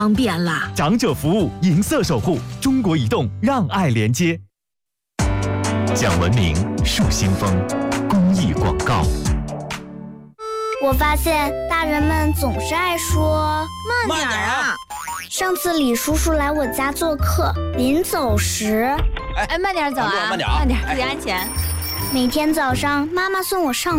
方便啦。 长者服务，银色守护，中国移动让爱连接。讲文明，树新风，公益广告。 我发现大人们总是爱说慢点啊。 上次李叔叔来我家做客，临走时， 慢点走啊， 慢点啊， 慢点，注意安全。 每天早上妈妈送我上